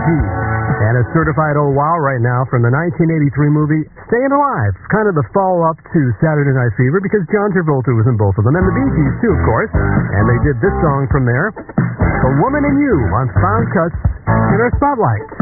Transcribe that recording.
Gees. And a certified old wow right now from the 1983 movie Staying Alive. It's kind of the follow-up to Saturday Night Fever because John Travolta was in both of them. And the Bee Gees, too, of course. And they did this song from there, The Woman in You, on Sound Cuts in our Spotlight.